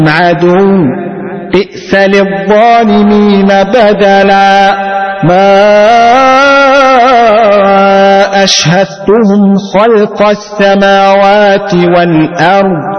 عدو بئس للظالمين بدلا ما أشهدتهم خلق السماوات والأرض